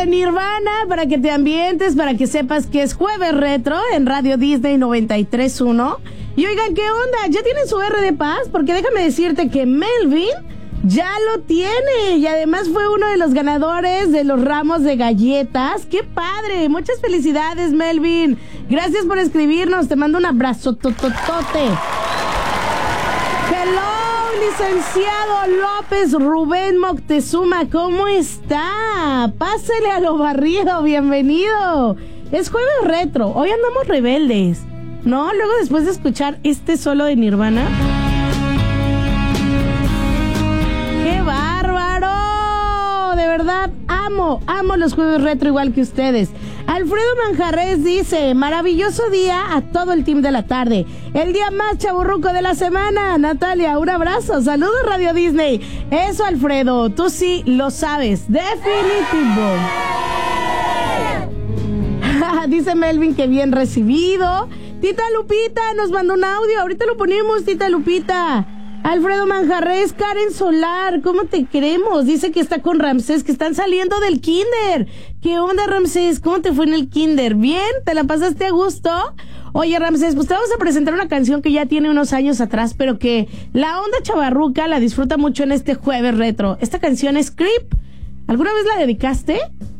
de Nirvana para que te ambientes, para que sepas que es Jueves Retro en Radio Disney 93.1. Y oigan, ¿qué onda? ¿Ya tienen su R de paz? Porque déjame decirte que Melvin ya lo tiene y además fue uno de los ganadores de los ramos de galletas. ¡Qué padre! Muchas felicidades, Melvin. Gracias por escribirnos. Te mando un abrazo tototote. Hello, licenciado López Rubén Moctezuma. ¿Cómo está? Pásele a lo barrido. Bienvenido. Es Jueves Retro. Hoy andamos rebeldes, ¿no? Luego después de escuchar este solo de Nirvana. ¡Qué bárbaro! De verdad, amo los Jueves Retro igual que ustedes. Alfredo Manjarres dice, maravilloso día a todo el team de la tarde. El día más chaburruco de la semana. Natalia, un abrazo. Saludos, Radio Disney. Eso, Alfredo, tú sí lo sabes. Definitivo. Dice Melvin que bien recibido. Tita Lupita nos mandó un audio. Ahorita lo ponemos, Tita Lupita. Alfredo Manjarres, Karen Solar, ¿cómo te queremos? Dice que está con Ramsés, que están saliendo del kinder. ¿Qué onda, Ramsés? ¿Cómo te fue en el kinder? ¿Bien? ¿Te la pasaste a gusto? Oye, Ramsés, pues te vamos a presentar una canción que ya tiene unos años atrás, pero que la onda chavarruca la disfruta mucho en este Jueves Retro. Esta canción es Creep. ¿Alguna vez la dedicaste?